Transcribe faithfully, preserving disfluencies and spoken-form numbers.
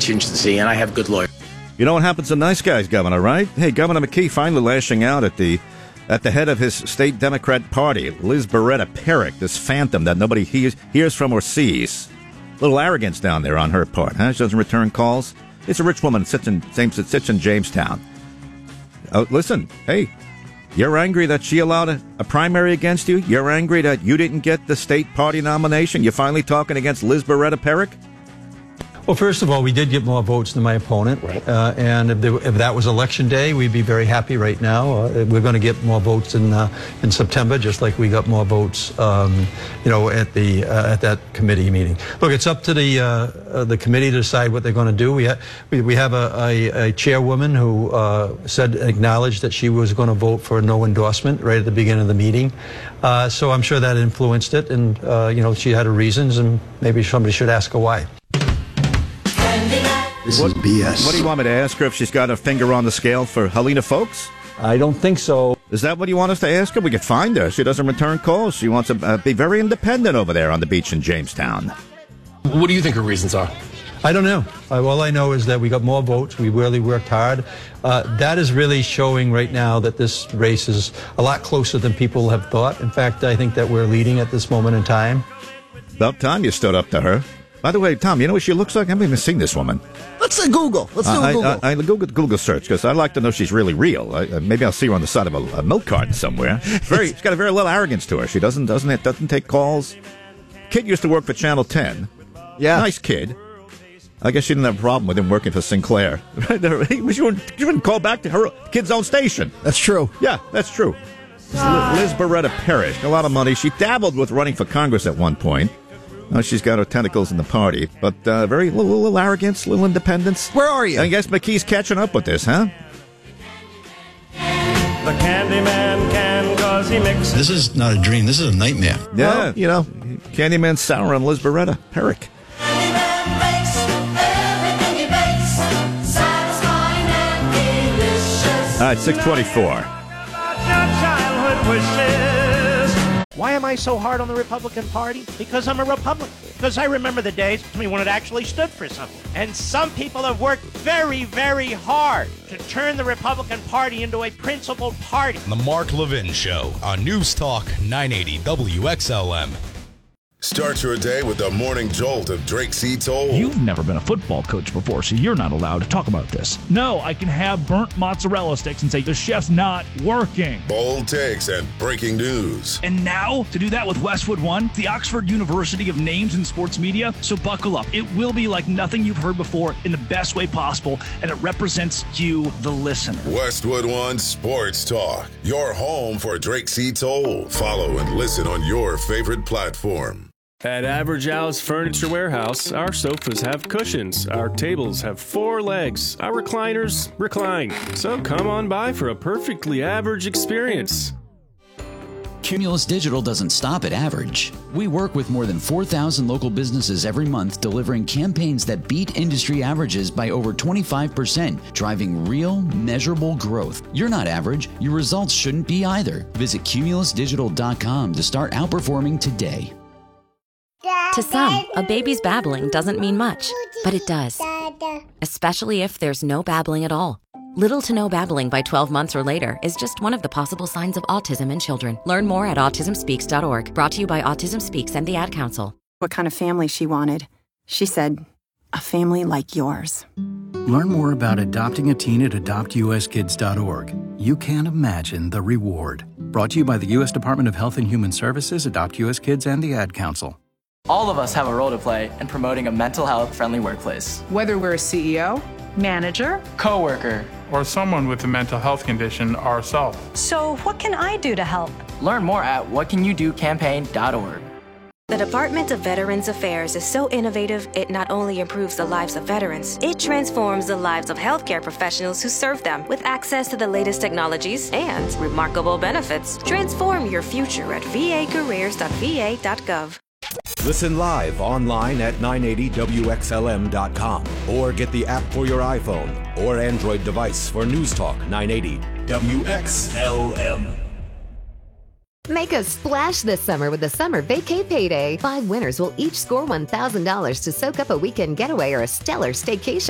contingency, and I have good lawyers. You know what happens to nice guys, Governor, right? Hey, Governor McKee finally lashing out at the at the head of his state Democrat party, Liz Beretta Perrick, this phantom that nobody hears, hears from or sees. A little arrogance down there on her part, huh? She doesn't return calls. It's a rich woman that sits in, sits in Jamestown. Oh, listen, hey, you're angry that she allowed a, a primary against you? You're angry that you didn't get the state party nomination? You're finally talking against Liz Beretta Perrick? Well, first of all, we did get more votes than my opponent, right. uh, and if, there, if that was election day, we'd be very happy right now. Uh, we're going to get more votes in uh, in September, just like we got more votes, um, you know, at the uh, at that committee meeting. Look, it's up to the uh, uh, the committee to decide what they're going to do. We ha- we, we have a, a, a chairwoman who uh, said acknowledged that she was going to vote for no endorsement right at the beginning of the meeting. Uh, so I'm sure that influenced it, and uh, you know, she had her reasons, and maybe somebody should ask her why. This what, is B S. What do you want me to ask her if she's got her finger on the scale for Helena Folks? I don't think so. Is that what you want us to ask her? We could find her. She doesn't return calls. She wants to uh, be very independent over there on the beach in Jamestown. What do you think her reasons are? I don't know. Uh, all I know is that we got more votes. We really worked hard. Uh, that is really showing right now that this race is a lot closer than people have thought. In fact, I think that we're leading at this moment in time. About time you stood up to her. By the way, Tom, you know what she looks like? I haven't even seen this woman. Let's uh, Google. Let's do a uh, Google. I, I, I Google, Google search because I'd like to know if she's really real. I, uh, maybe I'll see her on the side of a, a milk carton somewhere. Very, she's got a very little arrogance to her. She doesn't doesn't it doesn't take calls. Kid used to work for Channel ten. Yeah, nice kid. I guess she didn't have a problem with him working for Sinclair. she, wouldn't, she wouldn't call back to her kid's own station. That's true. Yeah, that's true. Liz Beretta Perrick, a lot of money. She dabbled with running for Congress at one point. Now she's got her tentacles in the party, but uh, very little, little arrogance, little independence. Where are you? I guess McKee's catching up with this, huh? The Candyman can cause he mixes. This is not a dream. This is a nightmare. Yeah, well, you know, Candyman sour on Liz Beretta Perrick. Candyman makes everything he bakes satisfying and delicious. All right, six twenty-four. Childhood wishes. Why am I so hard on the Republican Party? Because I'm a Republican. Because I remember the days when it actually stood for something. And some people have worked very, very hard to turn the Republican Party into a principled party. The Mark Levin Show on News Talk nine eighty W X L M. Start your day with the morning jolt of Drake C. Toll. You've never been a football coach before, so you're not allowed to talk about this. No, I can have burnt mozzarella sticks and say the chef's not working. Bold takes and breaking news. And now, to do that with Westwood One, the Oxford University of names in sports media. So buckle up. It will be like nothing you've heard before in the best way possible, and it represents you, the listener. Westwood One Sports Talk, your home for Drake C. Toll. Follow and listen on your favorite platform. At Average Al's Furniture Warehouse, our sofas have cushions, our tables have four legs, our recliners recline. So come on by for a perfectly average experience. Cumulus Digital doesn't stop at average. We work with more than four thousand local businesses every month, delivering campaigns that beat industry averages by over twenty-five percent, driving real, measurable growth. You're not average. Your results shouldn't be either. Visit cumulus digital dot com to start outperforming today. To some, a baby's babbling doesn't mean much, but it does. Especially if there's no babbling at all. Little to no babbling by twelve months or later is just one of the possible signs of autism in children. Learn more at autism speaks dot org. Brought to you by Autism Speaks and the Ad Council. What kind of family she wanted. She said, a family like yours. Learn more about adopting a teen at adopt u s kids dot org. You can't imagine the reward. Brought to you by the U S Department of Health and Human Services, Adopt U S Kids, and the Ad Council. All of us have a role to play in promoting a mental health friendly workplace. Whether we're a C E O, manager, coworker, or someone with a mental health condition ourselves. So what can I do to help? Learn more at what can you do campaign dot org. The Department of Veterans Affairs is so innovative, it not only improves the lives of veterans, it transforms the lives of healthcare professionals who serve them with access to the latest technologies and remarkable benefits. Transform your future at v a careers dot v a dot gov. Listen live online at nine eighty W X L M dot com or get the app for your iPhone or Android device for News Talk nine eighty W X L M. Make a splash this summer with the Summer Vacay Payday. Five winners will each score one thousand dollars to soak up a weekend getaway or a stellar staycation.